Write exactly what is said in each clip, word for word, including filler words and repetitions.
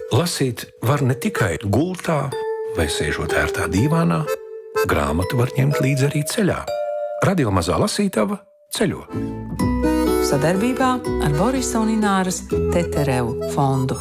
Lasīt var ne tikai gultā vai sēžot ērtā dīvānā, grāmatu var ņemt līdzi arī ceļā. Radio Mazā Lasītava ceļo. Sadarbībā ar Borisa un Ināras Teterevu fondu.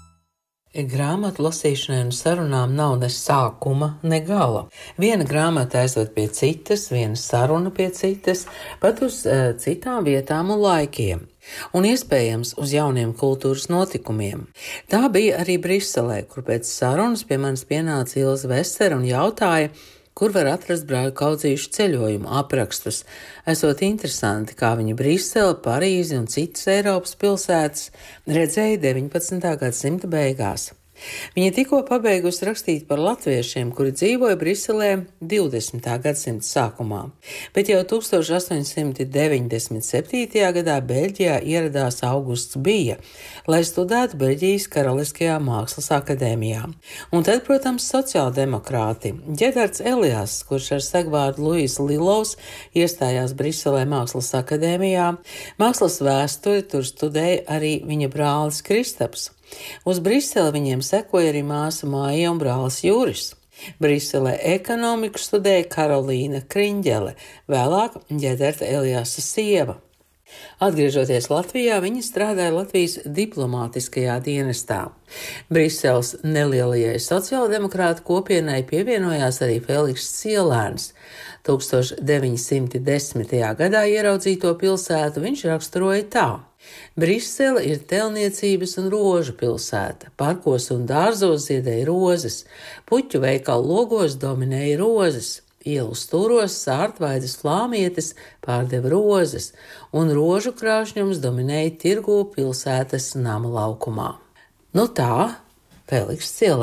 Grāmatu lasīšanai un sarunām nav ne sākuma, ne gala. Viena grāmata aizved pie citas, viena saruna pie citas, pat uz uh, citām vietām un laikiem. Un iespējams uz jauniem kultūras notikumiem. Tā bija arī Briselē, kur pēc sarunas pie manis pienāca Ilze Vesera un jautāja, kur var atrast Brāļu Kaudzīšu ceļojumu aprakstus. Esot interesanti, kā viņi Briseli, Parīzi un citas Eiropas pilsētas redzēja deviņpadsmitā gadsimta beigās. Viņa tikko pabeigusi rakstīt par latviešiem, kuri dzīvoja Briselē divdesmitā gadsimta sākumā, bet jau tūkstoš astoņsimt deviņdesmit septītajā gadā Beļģijā ieradās Augusts Bija, lai studētu Beļģijas Karaliskajā Mākslas akadēmijā. Un tad, protams, sociāldemokrāti Ģedards Eliass, kurš ar segvārdu Luis Lilovs iestājās Briselē Mākslas akadēmijā, mākslas vēsturi tur studēja arī viņa brālis Kristaps. Uz Briseli viņiem sekoja arī māsa Māja un brālis Juris. Briselē ekonomiku studēja Karolīna Kriņģele, vēlāk Ģedarta Eliasa sieva. Atgriežoties Latvijā, viņa strādāja Latvijas diplomātiskajā dienestā. Briseles nelielajai sociāldemokrātu kopienai pievienojās arī Feliks Cielēns. tūkstoš deviņsimt desmitajā gadā ieraudzīto pilsētu viņš raksturoja tā. Brisele ir telniecības un rožu pilsēta. Parkos un dārzos ziedēja rozes, puķu veikalu logos dominēja rozes, ielu stūros sārtvaidas flāmietes pārdeva rozes, un rožu krāšņums dominēja tirgū pilsētas nama laukumā. Nu tā, Feliks Cielēns.